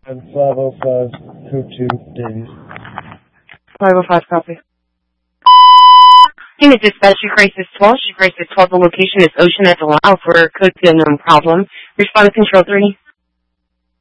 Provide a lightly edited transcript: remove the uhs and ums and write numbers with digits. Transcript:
And 505 code 2 Davies. 505 copy. Unit dispatch, Crisis 12. Crisis 12, the location is Ocean at the Alpha, code 2 unknown problem. Respond to Control 3.